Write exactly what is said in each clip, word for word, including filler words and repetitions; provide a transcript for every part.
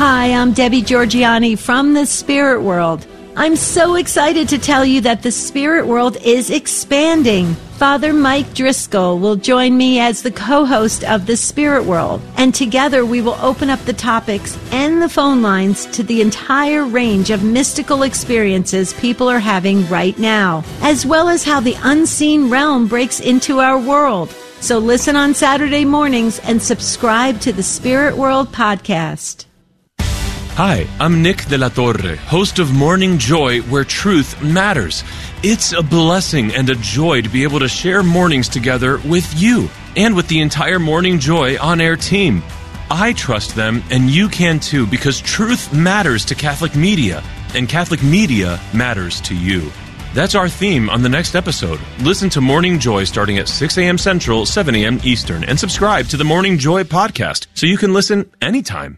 Hi, I'm Debbie Georgiani from the Spirit World. I'm so excited to tell you that the Spirit World is expanding. Father Mike Driscoll will join me as the co-host of the Spirit World, and together we will open up the topics and the phone lines to the entire range of mystical experiences people are having right now, as well as how the unseen realm breaks into our world. So listen on Saturday mornings and subscribe to the Spirit World podcast. Hi, I'm Nick de la Torre, host of Morning Joy, where truth matters. It's a blessing and a joy to be able to share mornings together with you and with the entire Morning Joy on-air team. I trust them, and you can too, because truth matters to Catholic media, and Catholic media matters to you. That's our theme on the next episode. Listen to Morning Joy starting at six a.m. Central, seven a.m. Eastern, and subscribe to the Morning Joy podcast so you can listen anytime.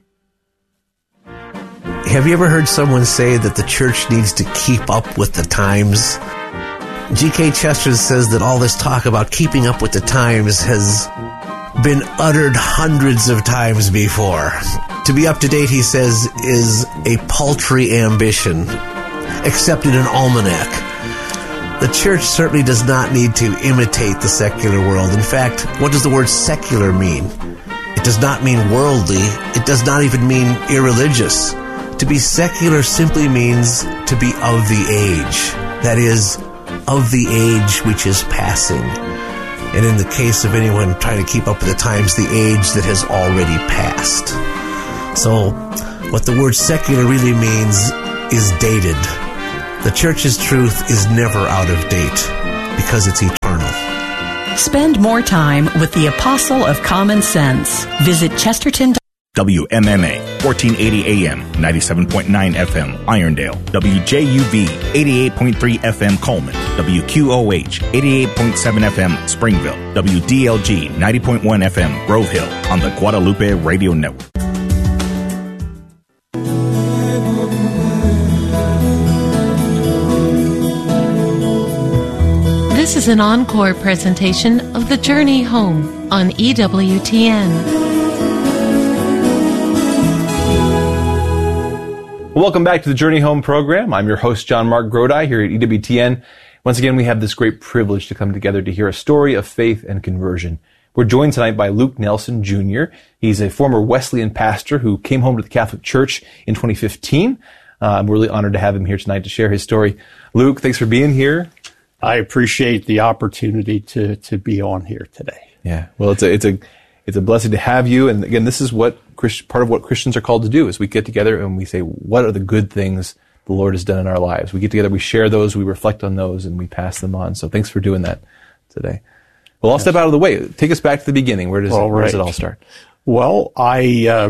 Have you ever heard someone say that the church needs to keep up with the times? G K Chesterton says that all this talk about keeping up with the times has been uttered hundreds of times before. To be up to date, he says, is a paltry ambition, except in an almanac. The church certainly does not need to imitate the secular world. In fact, what does the word secular mean? It does not mean worldly. It does not even mean irreligious. To be secular simply means to be of the age. That is, of the age which is passing. And in the case of anyone trying to keep up with the times, the age that has already passed. So, what the word secular really means is dated. The church's truth is never out of date because it's eternal. Spend more time with the Apostle of Common Sense. Visit Chesterton. W M M A, fourteen eighty A M, ninety-seven point nine F M, Irondale. W J U V, eighty-eight point three F M, Coleman. W Q O H, eighty-eight point seven F M, Springville. W D L G, ninety point one F M, Grove Hill, on the Guadalupe Radio Network. This is an encore presentation of The Journey Home on E W T N. Welcome back to the Journey Home program. I'm your host, John Mark Grodi, here at E W T N. Once again, we have this great privilege to come together to hear a story of faith and conversion. We're joined tonight by Luke Nelson, Junior He's a former Wesleyan pastor who came home to the Catholic Church in twenty fifteen. Uh, I'm really honored to have him here tonight to share his story. Luke, thanks for being here. I appreciate the opportunity to to be on here today. Yeah, well, it's a it's a it's a blessing to have you. And again, this is what Christ, part of what Christians are called to do, is we get together and we say, what are the good things the Lord has done in our lives? We get together, we share those, we reflect on those, and we pass them on. So thanks for doing that today. Well, I'll yes. step out of the way. Take us back to the beginning. Where does, it, where right. does it all start? Well, I uh,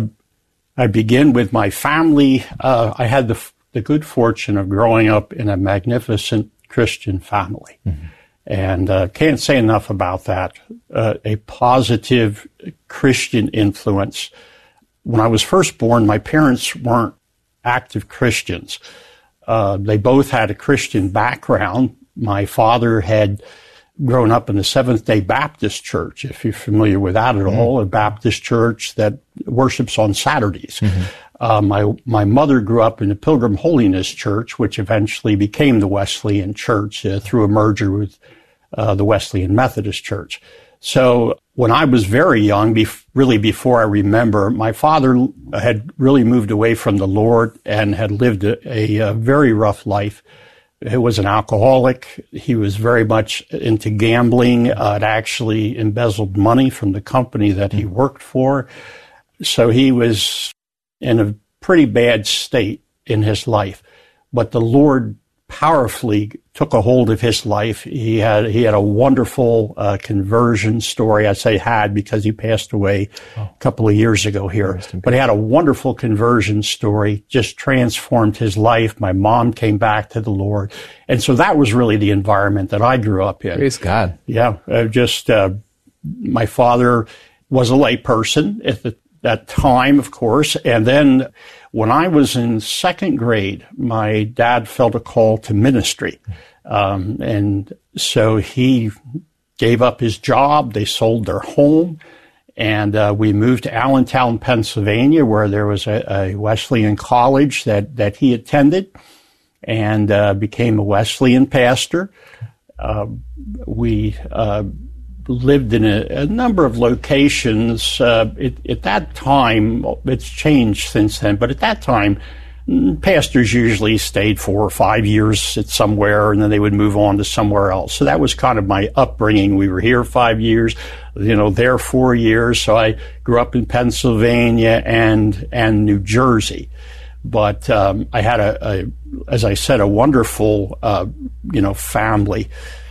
I begin with my family. Uh, I had the the good fortune of growing up in a magnificent Christian family. Mm-hmm. And uh, can't say enough about that. Uh, a positive Christian influence. When I was first born, my parents weren't active Christians. Uh, they both had a Christian background. My father had grown up in the Seventh-day Baptist Church, if you're familiar with that at mm-hmm. all, a Baptist church that worships on Saturdays. Mm-hmm. Uh, my my mother grew up in the Pilgrim Holiness Church, which eventually became the Wesleyan Church uh, through a merger with uh, the Wesleyan Methodist Church. So when I was very young, bef- really before I remember, my father had really moved away from the Lord and had lived a, a, a very rough life. He was an alcoholic. He was very much into gambling. Uh, had actually embezzled money from the company that he worked for. So he was in a pretty bad state in his life. But the Lord powerfully took a hold of his life. He had he had a wonderful uh, conversion story. I say had because he passed away oh. a couple of years ago here. But he had a wonderful conversion story, just transformed his life. My mom came back to the Lord. And so that was really the environment that I grew up in. Praise God. Yeah, uh, just uh, my father was a lay person at the, that time, of course. And then when I was in second grade, my dad felt a call to ministry. Um, and so he gave up his job. They sold their home And uh, we moved to Allentown, Pennsylvania, where there was a, a Wesleyan college that, that he attended, and uh, became a Wesleyan pastor. Uh, we uh, lived in a, a number of locations. Uh, it, at that time, it's changed since then, but at that time, pastors usually stayed four or five years at somewhere, and then they would move on to somewhere else. So that was kind of my upbringing. We were here five years, you know, there four years. So I grew up in Pennsylvania and and New Jersey. But um, I had a, a, as I said, a wonderful, uh, you know, family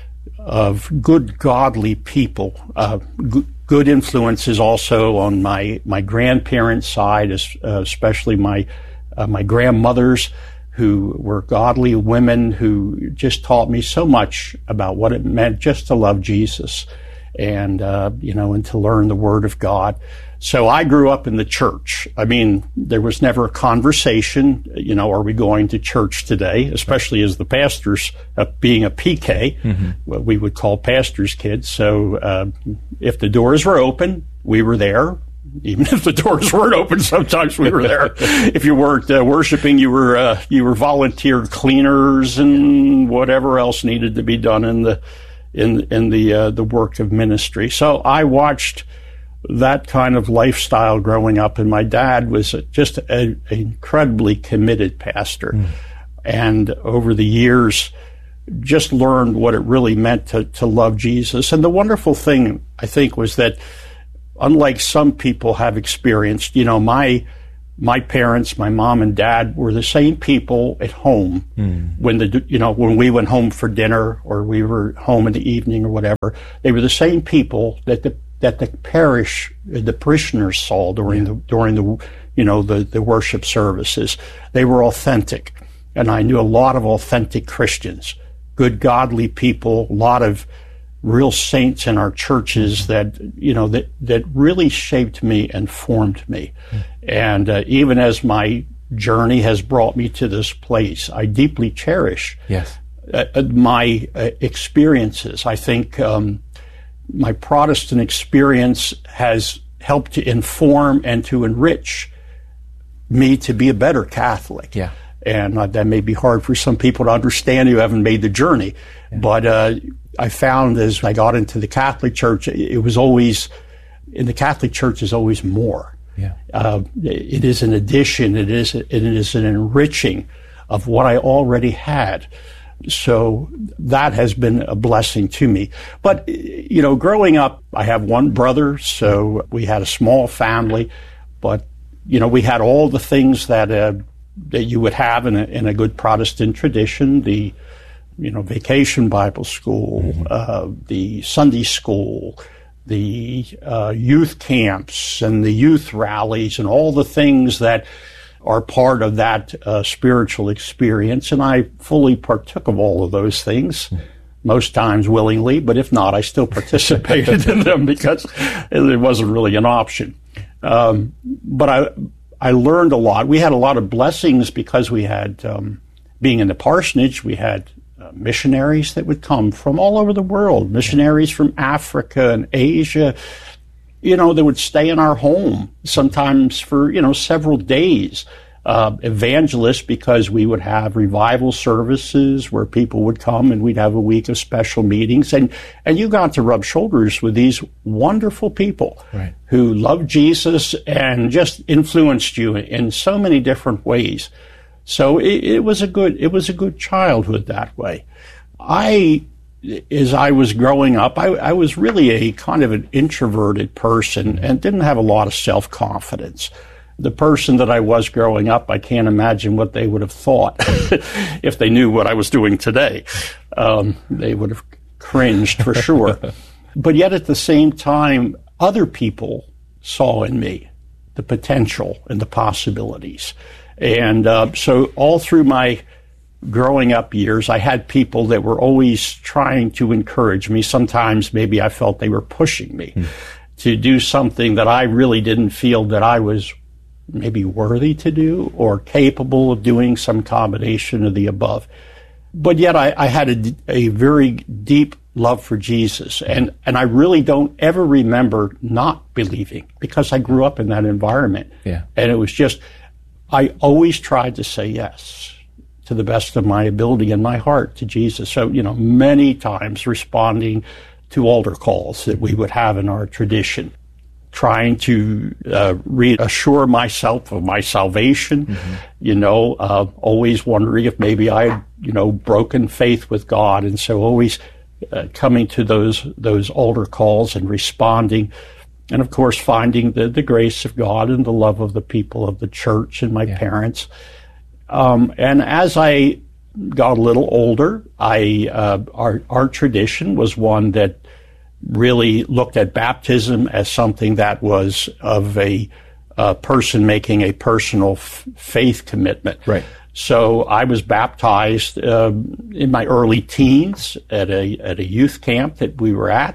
of good, godly people. Uh, g- good influences also on my my grandparents' side, especially my Uh, my grandmothers, who were godly women who just taught me so much about what it meant just to love Jesus and, uh, you know, and to learn the Word of God. So I grew up in the church. I mean, there was never a conversation, you know, are we going to church today, especially as the pastors, uh, being a P K, mm-hmm. what we would call pastors' kids. So uh, if the doors were open, we were there. Even if the doors weren't open, sometimes we were there. If you weren't uh, worshiping, you were uh, you were volunteer cleaners and whatever else needed to be done in the in in the uh, the work of ministry. So I watched that kind of lifestyle growing up, and my dad was just an incredibly committed pastor, mm. and over the years, just learned what it really meant to to love Jesus. And the wonderful thing, I think, was that, unlike some people have experienced, you know, my my parents, my mom and dad were the same people at home mm. when the you know when we went home for dinner or we were home in the evening or whatever. They were the same people that the that the parish the parishioners saw during yeah. the during the you know the the worship services. They were authentic, and I knew a lot of authentic Christians, good godly people, a lot of real saints in our churches that, you know, that, that really shaped me and formed me. Mm. And uh, even as my journey has brought me to this place, I deeply cherish yes. uh, my uh, experiences. I think um, my Protestant experience has helped to inform and to enrich me to be a better Catholic. Yeah. And uh, that may be hard for some people to understand who haven't made the journey. Yeah. But uh, I found as I got into the Catholic Church, it was always, in the Catholic Church is always more. Yeah. Uh, it is an addition, it is, it is an enriching of what I already had. So that has been a blessing to me. But, you know, growing up, I have one brother, so we had a small family, but, you know, we had all the things that, uh, that you would have in a, in a good Protestant tradition, the, you know, vacation Bible school, mm-hmm. uh, the Sunday school, the uh, youth camps and the youth rallies and all the things that are part of that uh, spiritual experience. And I fully partook of all of those things, mm-hmm. most times willingly, but if not, I still participated in them because it wasn't really an option. Um, but I I learned a lot. We had a lot of blessings because we had, um, being in the parsonage, we had uh, missionaries that would come from all over the world, missionaries from Africa and Asia, you know, that would stay in our home sometimes for, you know, several days. Uh, evangelists, because we would have revival services where people would come and we'd have a week of special meetings. And, and you got to rub shoulders with these wonderful people right. who loved Jesus and just influenced you in so many different ways. So it, it was a good, it was a good childhood that way. I, as I was growing up, I, I was really a kind of an introverted person and didn't have a lot of self-confidence. The person that I was growing up, I can't imagine what they would have thought if they knew what I was doing today. Um, they would have cringed for sure. But yet at the same time, other people saw in me the potential and the possibilities. And uh, so all through my growing up years, I had people that were always trying to encourage me. Sometimes maybe I felt they were pushing me mm. to do something that I really didn't feel that I was maybe worthy to do or capable of doing, some combination of the above. But yet I, I had a, a very deep love for Jesus. And, and I really don't ever remember not believing because I grew up in that environment. Yeah. And it was just, I always tried to say yes to the best of my ability in my heart to Jesus. So, you know, many times responding to altar calls that we would have in our tradition, trying to uh, reassure myself of my salvation, mm-hmm. you know, uh, always wondering if maybe I had, you know, broken faith with God. And so always uh, coming to those those altar calls and responding. And, of course, finding the, the grace of God and the love of the people of the church and my yeah. parents. Um, and as I got a little older, I uh, our, our tradition was one that really looked at baptism as something that was of a uh, person making a personal f- faith commitment. Right. So I was baptized uh, in my early teens at a at a youth camp that we were at,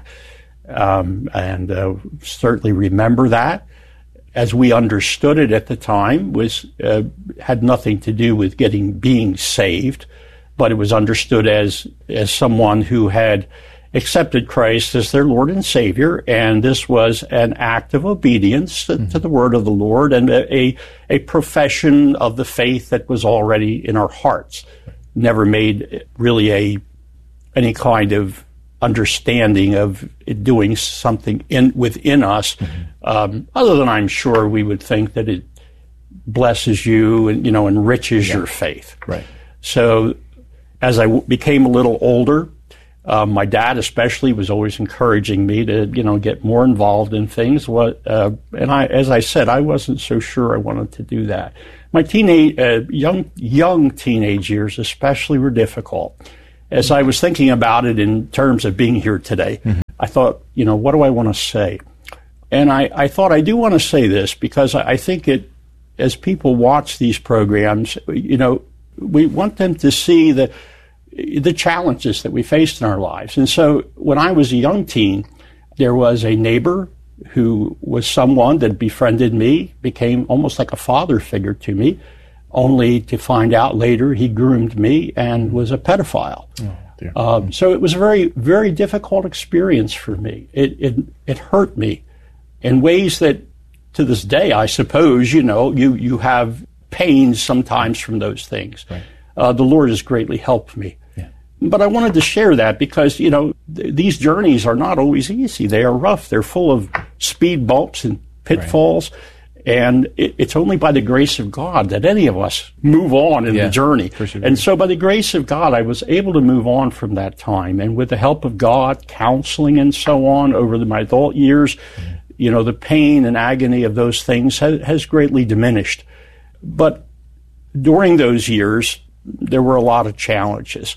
um, and uh, certainly remember that. As we understood it at the time, was uh, had nothing to do with getting being saved, but it was understood as as someone who had accepted Christ as their Lord and Savior, and this was an act of obedience to, mm-hmm. to the word of the Lord and a, a a profession of the faith that was already in our hearts. Never made really a any kind of understanding of it doing something in within us, mm-hmm. um, other than I'm sure we would think that it blesses you and, you know, enriches yeah. your faith. Right. So as I w- became a little older, Um, my dad especially was always encouraging me to, you know, get more involved in things. What, uh, and I, as I said, I wasn't so sure I wanted to do that. My teenage, uh, young, young teenage years especially were difficult. As I was thinking about it in terms of being here today, mm-hmm. I thought, you know, what do I want to say? And I, I thought I do want to say this because I, I think it, as people watch these programs, you know, we want them to see the the challenges that we faced in our lives. And so when I was a young teen, there was a neighbor who was someone that befriended me, became almost like a father figure to me, only to find out later he groomed me and was a pedophile. Oh, dear. Um, so it was a very, very difficult experience for me. It, it, it hurt me in ways that to this day, I suppose, you know, you, you have pains sometimes from those things. Right. Uh, the Lord has greatly helped me. Yeah. But I wanted to share that because, you know, th- these journeys are not always easy. They are rough. They're full of speed bumps and pitfalls. Right. And it, it's only by the grace of God that any of us move on in yeah. the journey. And so by the grace of God, I was able to move on from that time. And with the help of God, counseling and so on over the, my adult years, mm-hmm. you know, the pain and agony of those things ha- has greatly diminished. But during those years, there were a lot of challenges.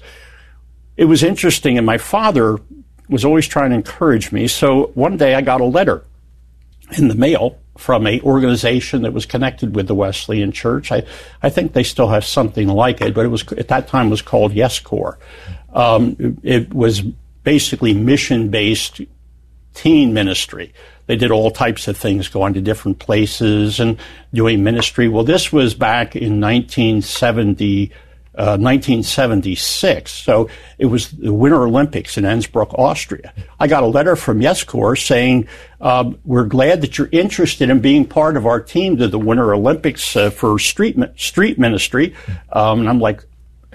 It was interesting, and my father was always trying to encourage me. So one day I got a letter in the mail from an organization that was connected with the Wesleyan Church. I, I think they still have something like it, but it was at that time was called Yes Corps. Um, it, it was basically mission-based teen ministry. They did all types of things, going to different places and doing ministry. Well, this was back in nineteen seventy. Uh, nineteen seventy-six. So it was the Winter Olympics in Innsbruck, Austria. I got a letter from Yes Corps saying, um, we're glad that you're interested in being part of our team to the Winter Olympics uh, for street street ministry. Um, and I'm like,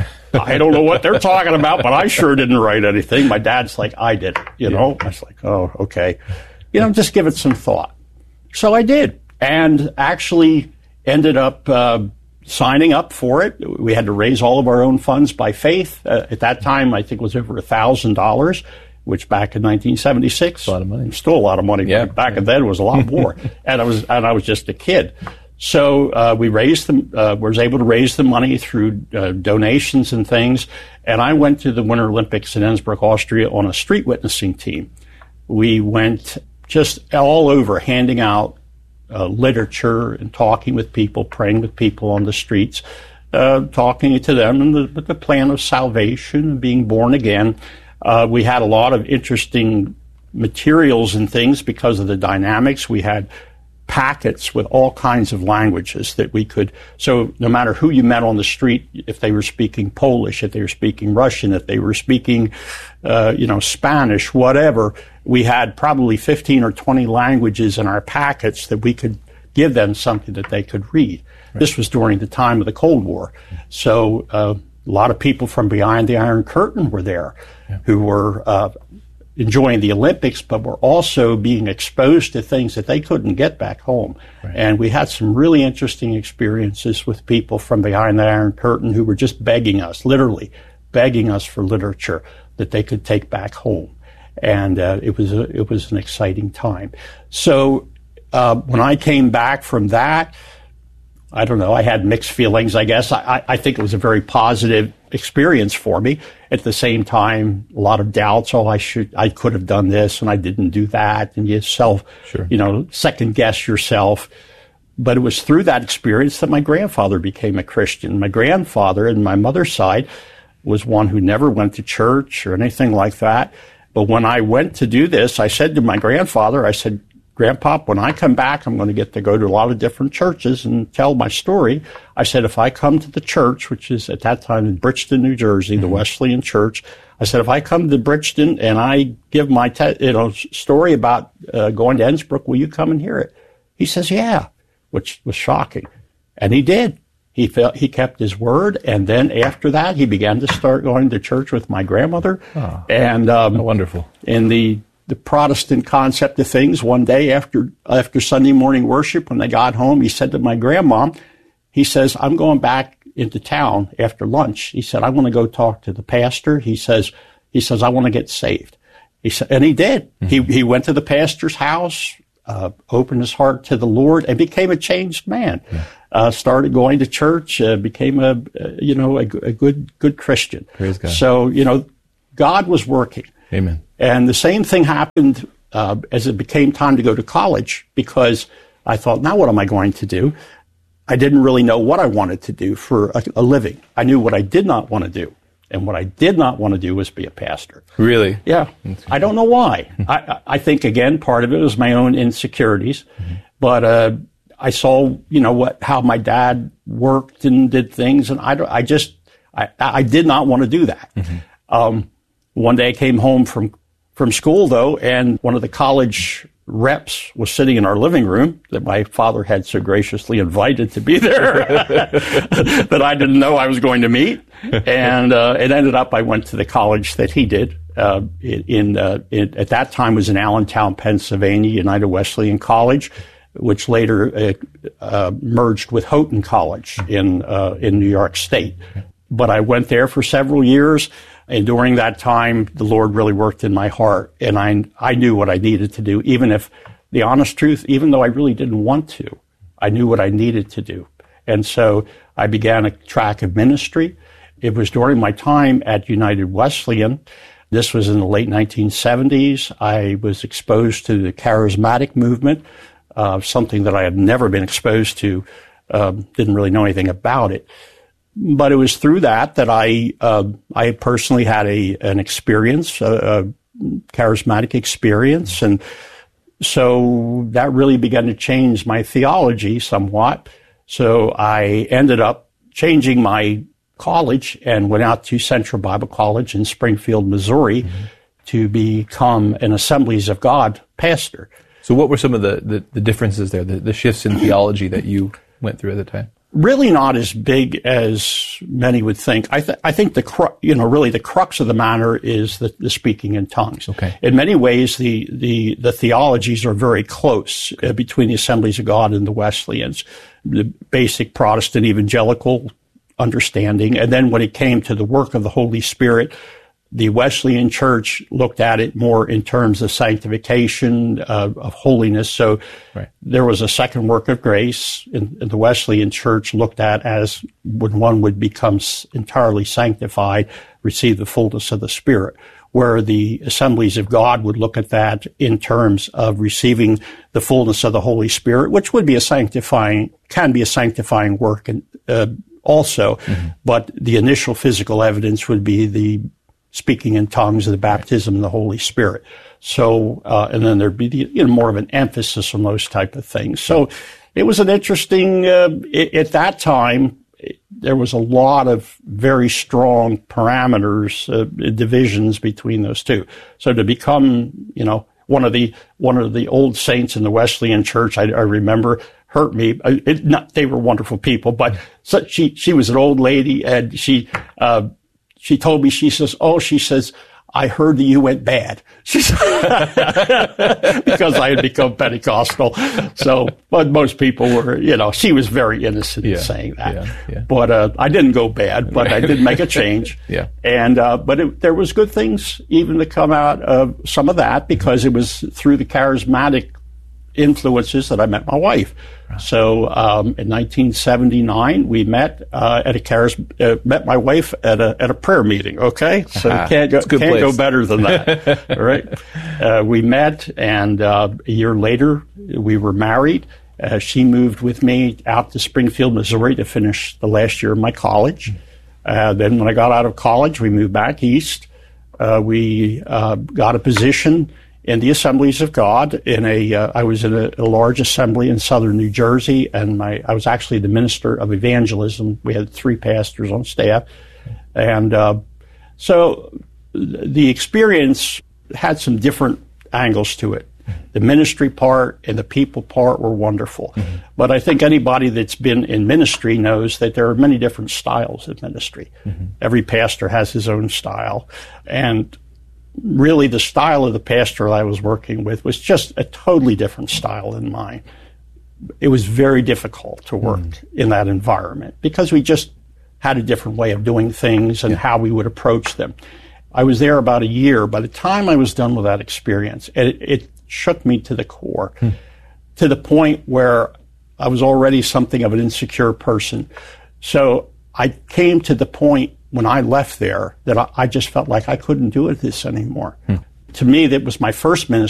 I don't know what they're talking about, but I sure didn't write anything. My dad's like, I did, you know. I was like, oh, okay. You know, just give it some thought. So I did, and actually ended up uh, signing up for it. We had to raise all of our own funds by faith. Uh, at that time, I think it was over a thousand dollars, which back in nineteen seventy-six, a lot of money. Still a lot of money. Yeah. Back yeah. then, it was a lot more, and I was and I was just a kid. So uh, we raised them. Uh, was able to raise the money through uh, donations and things. And I went to the Winter Olympics in Innsbruck, Austria, on a street witnessing team. We went just all over, handing out Uh, literature and talking with people, praying with people on the streets, uh, talking to them and the, the plan of salvation and being born again. Uh, we had a lot of interesting materials and things because of the dynamics. We had packets with all kinds of languages that we could, so no matter who you met on the street, if they were speaking Polish, if they were speaking Russian, if they were speaking, uh, you know, Spanish, whatever, we had probably fifteen or twenty languages in our packets that we could give them something that they could read. Right. This was during the time of the Cold War. So uh, a lot of people from behind the Iron Curtain were there, yeah. who were uh, enjoying the Olympics, but were also being exposed to things that they couldn't get back home. Right. And we had some really interesting experiences with people from behind the Iron Curtain who were just begging us, literally begging us for literature that they could take back home. And uh, it was a, it was an exciting time. So uh, when I came back from that, I don't know, I had mixed feelings, I guess. I, I think it was a very positive experience for me. At the same time, a lot of doubts. Oh, I should, I could have done this and I didn't do that. And you self, sure. you know, second guess yourself. But it was through that experience that my grandfather became a Christian. My grandfather and my mother's side was one who never went to church or anything like that. But when I went to do this, I said to my grandfather, I said, Grandpa, when I come back, I'm going to get to go to a lot of different churches and tell my story. I said, if I come to the church, which is at that time in Bridgeton, New Jersey, mm-hmm. the Wesleyan Church, I said, if I come to Bridgeton and I give my te- you know story about uh, going to Ensbrook, will you come and hear it? He says, yeah, which was shocking. And he did. He felt he kept his word, and then after that, he began to start going to church with my grandmother. Oh, and um, wonderful. In the the Protestant concept of things, one day after after Sunday morning worship, when they got home, he said to my grandma, he says, I'm going back into town after lunch. He said, I want to go talk to the pastor. He says, he says, I want to get saved. He said, and he did. Mm-hmm. He he went to the pastor's house, uh, opened his heart to the Lord, and became a changed man. Yeah. Uh, started going to church, uh, became a, uh, you know, a, a good good Christian. Praise God. So, you know, God was working. Amen. And the same thing happened uh, as it became time to go to college, because I thought, now what am I going to do? I didn't really know what I wanted to do for a, a living. I knew what I did not want to do. And what I did not want to do was be a pastor. Really? Yeah. I don't know why. I, I think, again, part of it was my own insecurities. Mm-hmm. But uh, I saw, you know, what how my dad worked and did things, and I, I just, I, I did not want to do that. Mm-hmm. Um, one day I came home from from school, though, and one of the college reps was sitting in our living room that my father had so graciously invited to be there that I didn't know I was going to meet. And uh, it ended up I went to the college that he did. Uh, in, uh, in at that time was in Allentown, Pennsylvania, United Wesleyan College, which later uh, uh, merged with Houghton College in uh, in New York State. But I went there for several years. And during that time, the Lord really worked in my heart, and I I knew what I needed to do, even if, the honest truth, even though I really didn't want to, I knew what I needed to do. And so I began a track of ministry. It was during my time at United Wesleyan. This was in the late nineteen seventies. I was exposed to the charismatic movement, uh, something that I had never been exposed to, um, didn't really know anything about it. But it was through that that I uh, I personally had a an experience, a, a charismatic experience, and so that really began to change my theology somewhat. So I ended up changing my college and went out to Central Bible College in Springfield, Missouri, mm-hmm. to become an Assemblies of God pastor. So what were some of the, the, the differences there, the, the shifts in theology that you went through at the time? Really not as big as many would think. I, th- I think the cru- you know really the crux of the matter is the, the speaking in tongues. Okay. In many ways, the the the theologies are very close uh, between the Assemblies of God and the Wesleyans. The basic Protestant evangelical understanding, and then when it came to the work of the Holy Spirit, the Wesleyan Church looked at it more in terms of sanctification, uh, of holiness. So right. There was a second work of grace in, in the Wesleyan Church looked at as when one would become entirely sanctified, receive the fullness of the Spirit, where the Assemblies of God would look at that in terms of receiving the fullness of the Holy Spirit, which would be a sanctifying, can be a sanctifying work and, uh, also, mm-hmm. but the initial physical evidence would be the speaking in tongues, the baptism of the Holy Spirit. So, uh, and then there'd be, you know, more of an emphasis on those type of things. So it was an interesting, uh, it, at that time, it, there was a lot of very strong parameters, uh, divisions between those two. So to become, you know, one of the, one of the old saints in the Wesleyan Church, I, I remember, hurt me. It, not, they were wonderful people, but so she, she was an old lady, and she, uh, she told me, she says, oh, she says, I heard that you went bad. She said, because I had become Pentecostal. So, but most people were, you know, she was very innocent yeah, in saying that. Yeah, yeah. But, uh, I didn't go bad, but I did make a change. yeah. And, uh, but it, there was good things even to come out of some of that, because it was through the charismatic influences that I met my wife. Right. So um, in nineteen seventy-nine, we met uh, at a charis- uh, met my wife at a at a prayer meeting. Okay, so uh-huh. can't go can't place. go better than that. All right, uh, we met, and uh, a year later we were married. Uh, she moved with me out to Springfield, Missouri, to finish the last year of my college. Uh, then when I got out of college, we moved back east. Uh, we uh, got a position in the Assemblies of God. In a, uh, I was in a, a large assembly in southern New Jersey, and my, I was actually the minister of evangelism. We had three pastors on staff, and uh, so the experience had some different angles to it. The ministry part and the people part were wonderful, mm-hmm. but I think anybody that's been in ministry knows that there are many different styles of ministry. Mm-hmm. Every pastor has his own style, and really the style of the pastor I was working with was just a totally different style than mine. It was very difficult to work mm. in that environment because we just had a different way of doing things and yeah. how we would approach them. I was there about a year. By the time I was done with that experience, it, it shook me to the core, mm. to the point where I was already something of an insecure person. So I came to the point when I left there that I, I just felt like I couldn't do it this anymore. Hmm. To me, that was my first ministry.